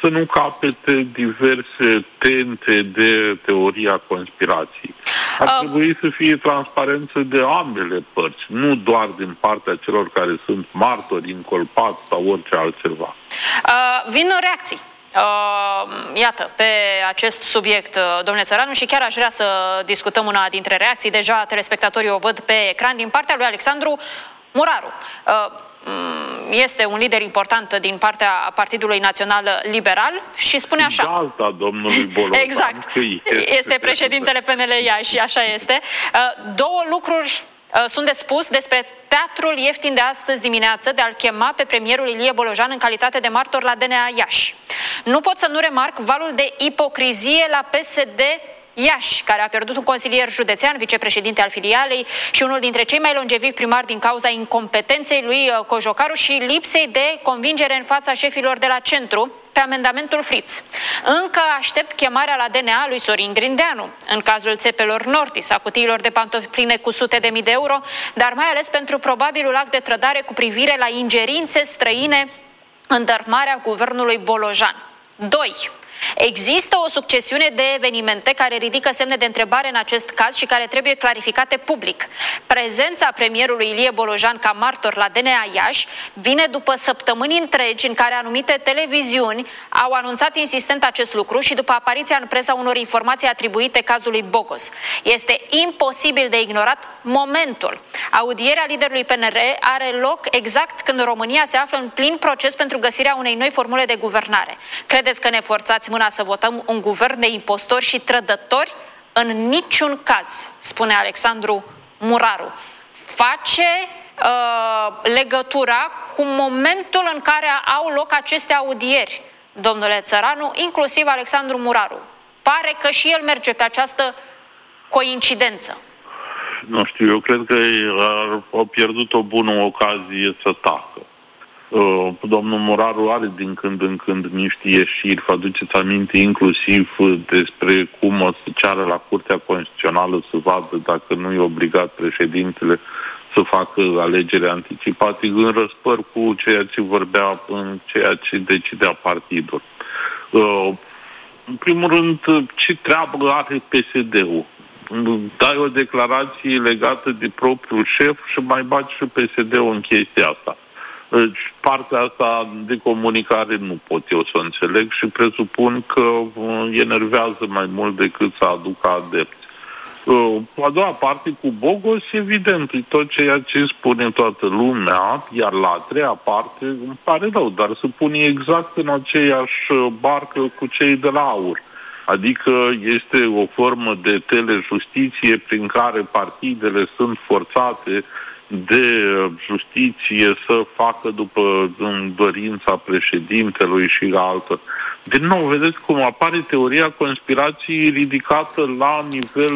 să nu capete diverse tente de teoria conspirației. Ar trebui să fie transparență de ambele părți, nu doar din partea celor care sunt martori, inculpați sau orice altceva. Vin reacții. Iată, pe acest subiect, domnule Țăranu, și chiar aș vrea să discutăm una dintre reacții. Deja telespectatorii o văd pe ecran din partea lui Alexandru Muraru. Este un lider important din partea Partidului Național Liberal și spune așa. Gazda domnului Bolojan. Exact. Este președintele PNL Iași, așa este. Două lucruri sunt de spus despre teatrul ieftin de astăzi dimineață de a-l chema pe premierul Ilie Bolojan în calitate de martor la DNA Iași. Nu pot să nu remarc valul de ipocrizie la PSD Iași, care a pierdut un consilier județean, vicepreședinte al filialei și unul dintre cei mai longevivi primari din cauza incompetenței lui Cojocaru și lipsei de convingere în fața șefilor de la centru pe amendamentul Fritz. Încă aștept chemarea la DNA lui Sorin Grindeanu, în cazul țepelor Nordis, a cutiilor de pantofi pline cu sute de mii de euro, dar mai ales pentru probabilul act de trădare cu privire la ingerințe străine în dărâmarea guvernului Bolojan. 2. Există o succesiune de evenimente care ridică semne de întrebare în acest caz și care trebuie clarificate public. Prezența premierului Ilie Bolojan ca martor la DNA Iași vine după săptămâni întregi în care anumite televiziuni au anunțat insistent acest lucru și după apariția în presa unor informații atribuite cazului Bogos. Este imposibil de ignorat momentul. Audierea liderului PNR are loc exact când România se află în plin proces pentru găsirea unei noi formule de guvernare. Credeți că ne forțați mâna să votăm un guvern de impostori și trădători? În niciun caz, spune Alexandru Muraru. Face legătura cu momentul în care au loc aceste audieri, domnule Țăranu, inclusiv Alexandru Muraru. Pare că și el merge pe această coincidență. Nu știu, eu cred că au pierdut o bună ocazie să tacă. Domnul Muraru are din când în când niște ieșiri, vă aduceți aminte, inclusiv despre cum o să ceară la Curtea Constituțională să vadă dacă nu e obligat președintele să facă alegeri anticipate în răspăr cu ceea ce vorbea, în ceea ce decidea partidul. În primul rând, ce treabă are PSD-ul? Dai o declarație legată de propriul șef și mai bagi și PSD-ul în chestia asta. Deci, partea asta de comunicare nu pot eu să o înțeleg și presupun că enervează mai mult decât să aducă adepți. A doua parte cu Bogos, evident, e tot ceea ce spune toată lumea, iar la a treia parte, îmi pare rău, dar se pune exact în aceeași barcă cu cei de la AUR. Adică este o formă de telejustiție prin care partidele sunt forțate de justiție să facă după dorința președintelui și altă. Din nou, vedeți cum apare teoria conspirației ridicată la nivel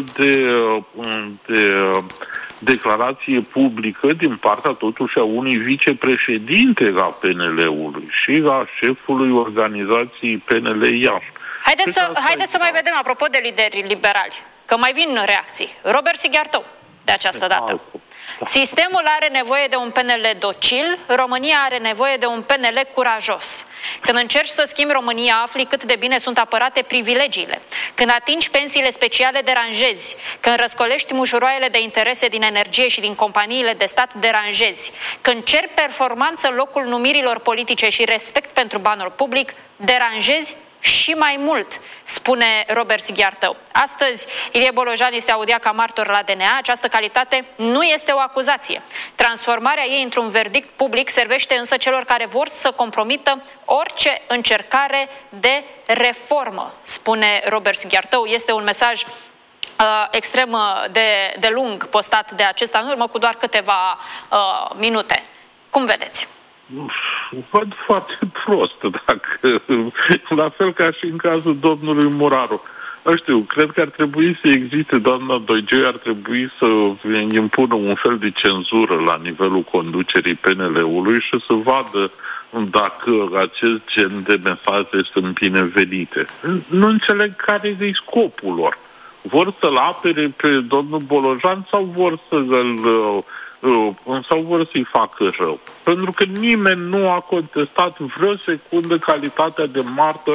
de declarație publică din partea totuși a unui vicepreședinte a PNL-ului și a șefului organizației PNL Iași. Haideți să mai vedem, apropo de lideri liberali, că mai vin reacții. Robert Sighiartău, de această dată. Sistemul are nevoie de un PNL docil, România are nevoie de un PNL curajos. Când încerci să schimbi România, afli cât de bine sunt apărate privilegiile. Când atingi pensiile speciale, deranjezi. Când răscolești mușuroaiele de interese din energie și din companiile de stat, deranjezi. Când ceri performanță în locul numirilor politice și respect pentru banul public, deranjezi și mai mult, spune Robert Sighiartău. Astăzi, Ilie Bolojan este audiat ca martor la DNA. Această calitate nu este o acuzație. Transformarea ei într-un verdict public servește însă celor care vor să compromită orice încercare de reformă, spune Robert Sighiartău. Este un mesaj extrem de lung postat de acesta în urmă cu doar câteva minute. Cum vedeți? Văd foarte prost, dacă, la fel ca și în cazul domnului Muraru. Nu știu, cred că ar trebui să existe, doamna Doigeu, ar trebui să impună un fel de cenzură la nivelul conducerii PNL-ului și să vadă dacă acest gen de mesaje sunt binevenite. Nu înțeleg care e scopul lor. Vor să-l apere pe domnul Bolojan sau vor să-i facă rău. Pentru că nimeni nu a contestat vreo secundă calitatea de martor